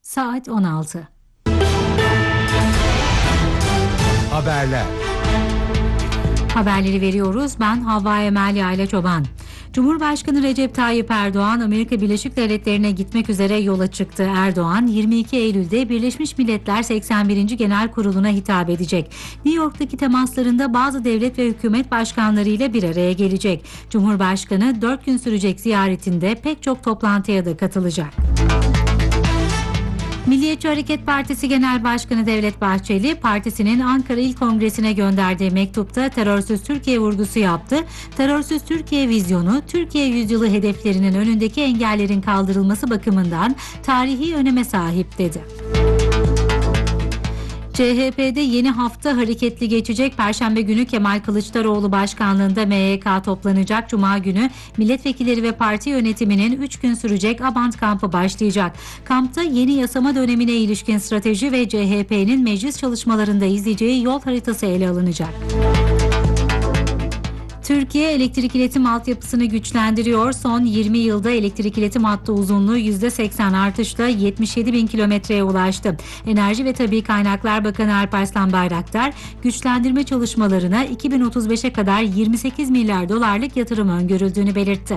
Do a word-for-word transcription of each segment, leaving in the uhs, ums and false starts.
Saat on altı. Haberler. Haberleri veriyoruz. Ben Havva Emel Yayla Çoban. Cumhurbaşkanı Recep Tayyip Erdoğan Amerika Birleşik Devletleri'ne gitmek üzere yola çıktı. Erdoğan yirmi iki Eylül'de Birleşmiş Milletler seksen birinci Genel Kurulu'na hitap edecek. New York'taki temaslarında bazı devlet ve hükümet başkanları ile bir araya gelecek. Cumhurbaşkanı dört gün sürecek ziyaretinde pek çok toplantıya da katılacak. Milliyetçi Hareket Partisi Genel Başkanı Devlet Bahçeli, partisinin Ankara İl Kongresi'ne gönderdiği mektupta terörsüz Türkiye vurgusu yaptı. Terörsüz Türkiye vizyonu, Türkiye yüzyılı hedeflerinin önündeki engellerin kaldırılması bakımından tarihi öneme sahip dedi. C H P'de yeni hafta hareketli geçecek. Perşembe günü Kemal Kılıçdaroğlu başkanlığında M Y K toplanacak. Cuma günü milletvekilleri ve parti yönetiminin üç gün sürecek Abant kampı başlayacak. Kampta yeni yasama dönemine ilişkin strateji ve C H P'nin meclis çalışmalarında izleyeceği yol haritası ele alınacak. Türkiye elektrik iletim altyapısını güçlendiriyor. Son yirmi yılda elektrik iletim hattı uzunluğu yüzde seksen artışla yetmiş yedi bin kilometreye ulaştı. Enerji ve Tabii Kaynaklar Bakanı Alparslan Bayraktar, güçlendirme çalışmalarına iki bin otuz beşe kadar yirmi sekiz milyar dolarlık yatırım öngörüldüğünü belirtti.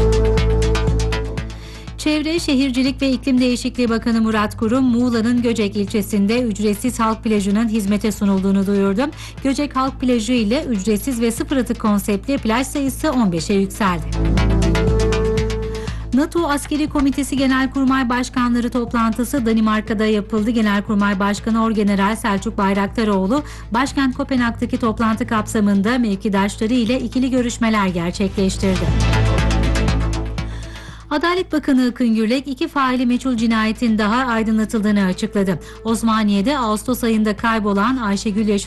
Çevre, Şehircilik ve İklim Değişikliği Bakanı Murat Kurum, Muğla'nın Göcek ilçesinde ücretsiz halk plajının hizmete sunulduğunu duyurdu. Göcek Halk Plajı ile ücretsiz ve sıfır atık konseptli plaj sayısı on beşe yükseldi. NATO Askeri Komitesi Genelkurmay Başkanları toplantısı Danimarka'da yapıldı. Genelkurmay Başkanı Orgeneral Selçuk Bayraktaroğlu, başkent Kopenhag'daki toplantı kapsamında mevkidaşları ile ikili görüşmeler gerçekleştirdi. Adalet Bakanı Akın Gürlek iki faili meçhul cinayetin daha aydınlatıldığını açıkladı. Osmaniye'de Ağustos ayında kaybolan Ayşegül Yaşar